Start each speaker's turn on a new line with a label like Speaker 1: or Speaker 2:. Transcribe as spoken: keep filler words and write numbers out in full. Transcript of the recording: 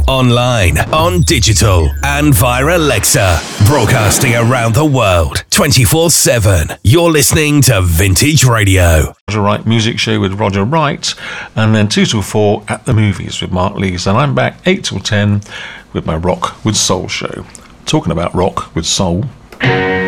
Speaker 1: online, on digital, and via Alexa. Broadcasting around the world, twenty-four seven. You're listening to Vintage Radio.
Speaker 2: Roger Wright Music Show with Roger Wright, and then two till four at the movies with Mark Lees. And I'm back eight till ten with my Rock with Soul show. Talking about rock with soul.